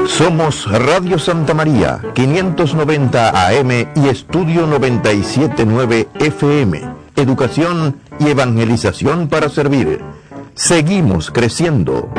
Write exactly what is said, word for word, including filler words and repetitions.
Somos Radio Santa María, quinientos noventa A M y Estudio noventa y siete punto nueve F M. Educación y evangelización para servir. Seguimos creciendo.